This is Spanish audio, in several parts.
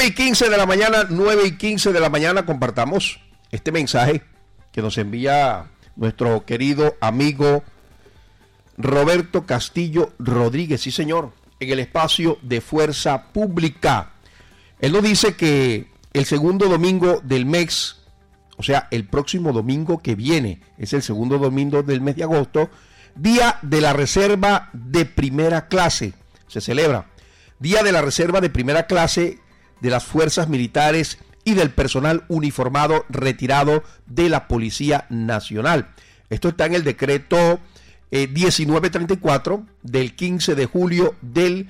9:15 de la mañana, 9:15 de la mañana, compartamos este mensaje que nos envía nuestro querido amigo Roberto Castillo Rodríguez, sí señor, en el espacio de Fuerza Pública. Él nos dice que el segundo domingo del mes, o sea, el próximo domingo que viene, es el segundo domingo del mes de agosto, Día de la Reserva de Primera Clase, se celebra. Día de la Reserva de Primera Clase de las Fuerzas Militares y del personal uniformado retirado de la Policía Nacional. Esto está en el decreto 1934 del 15 de julio de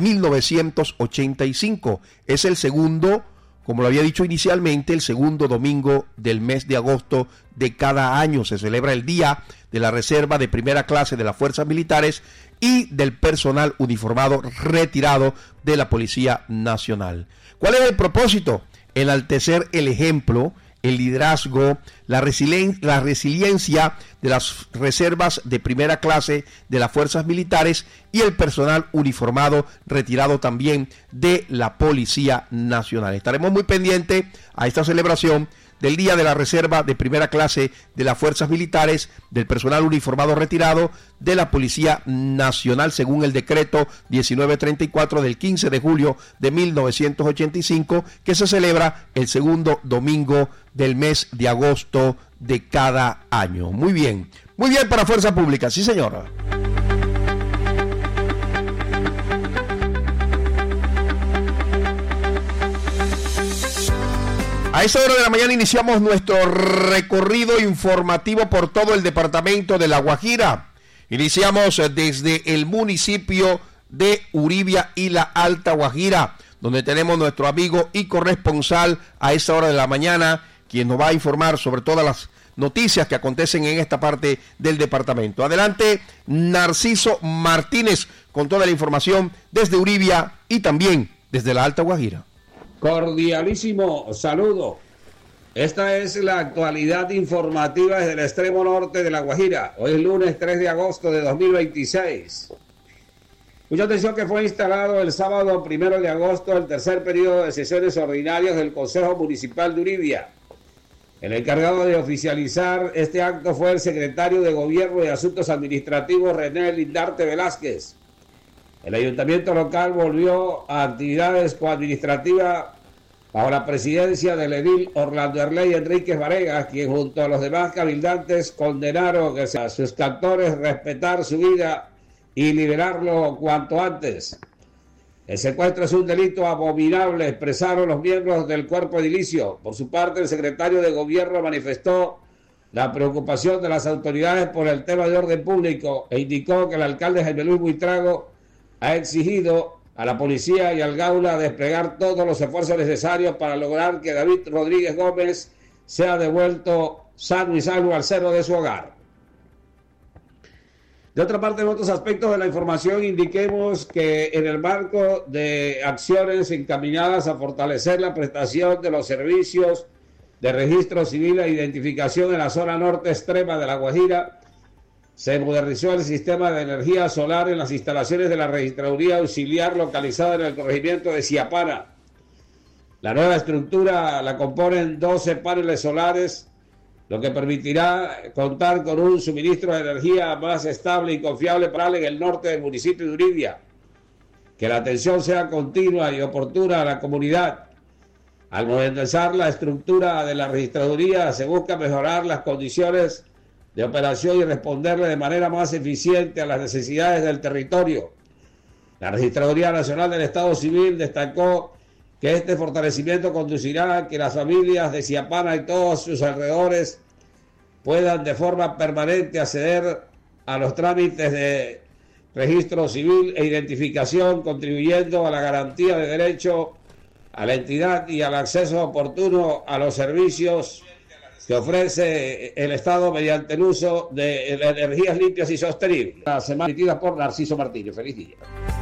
1985. Es el segundo, como lo había dicho inicialmente, el segundo domingo del mes de agosto de cada año. Se celebra el Día de la Reserva de Primera Clase de las Fuerzas Militares y del personal uniformado retirado de la Policía Nacional. ¿Cuál es el propósito? Enaltecer el ejemplo, el liderazgo, la resiliencia de las reservas de primera clase de las fuerzas militares y el personal uniformado retirado también de la Policía Nacional. Estaremos muy pendientes a esta celebración del Día de la Reserva de Primera Clase de las Fuerzas Militares, del personal uniformado retirado de la Policía Nacional, según el decreto 1934 del 15 de julio de 1985, que se celebra el segundo domingo del mes de agosto de cada año. Muy bien para Fuerza Pública, sí señora. A esa hora de la mañana iniciamos nuestro recorrido informativo por todo el departamento de La Guajira. Iniciamos desde el municipio de Uribia y la Alta Guajira, donde tenemos nuestro amigo y corresponsal a esa hora de la mañana, quien nos va a informar sobre todas las noticias que acontecen en esta parte del departamento. Adelante, Narciso Martínez, con toda la información desde Uribia y también desde la Alta Guajira. Cordialísimo saludo. Esta es la actualidad informativa desde el extremo norte de La Guajira. Hoy es lunes 3 de agosto de 2026. Mucha atención que fue instalado el sábado 1 de agosto el tercer periodo de sesiones ordinarias del Consejo Municipal de Uribia. El encargado de oficializar este acto fue el secretario de Gobierno y Asuntos Administrativos René Lindarte Velázquez. El ayuntamiento local volvió a actividades coadministrativas bajo la presidencia del edil Orlando Erley Enríquez Varegas, quien junto a los demás cabildantes condenaron a sus cantores respetar su vida y liberarlo cuanto antes. El secuestro es un delito abominable, expresaron los miembros del cuerpo edilicio. Por su parte, el secretario de Gobierno manifestó la preocupación de las autoridades por el tema de orden público e indicó que el alcalde Jaime Luis Buitrago ha exigido a la policía y al Gaula desplegar todos los esfuerzos necesarios para lograr que David Rodríguez Gómez sea devuelto sano y salvo al seno de su hogar. De otra parte, en otros aspectos de la información, indiquemos que en el marco de acciones encaminadas a fortalecer la prestación de los servicios de registro civil e identificación en la zona norte extrema de La Guajira, se modernizó el sistema de energía solar en las instalaciones de la Registraduría Auxiliar localizada en el corregimiento de Ciapana. La nueva estructura la componen 12 paneles solares, lo que permitirá contar con un suministro de energía más estable y confiable para el norte del municipio de Uribia. Que la atención sea continua y oportuna a la comunidad. Al modernizar la estructura de la Registraduría se busca mejorar las condiciones de operación y responderle de manera más eficiente a las necesidades del territorio. La Registraduría Nacional del Estado Civil destacó que este fortalecimiento conducirá a que las familias de Ciapana y todos sus alrededores puedan de forma permanente acceder a los trámites de registro civil e identificación, contribuyendo a la garantía de derecho a la entidad y al acceso oportuno a los servicios que ofrece el Estado mediante el uso de energías limpias y sostenibles. La semana emitida por Narciso Martínez. Feliz día.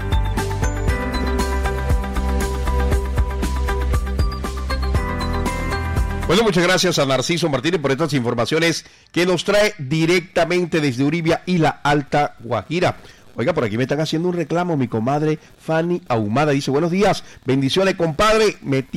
Bueno, muchas gracias a Narciso Martínez por estas informaciones que nos trae directamente desde Uribia y la Alta Guajira. Oiga, por aquí me están haciendo un reclamo, mi comadre Fanny Ahumada dice: buenos días, bendiciones compadre,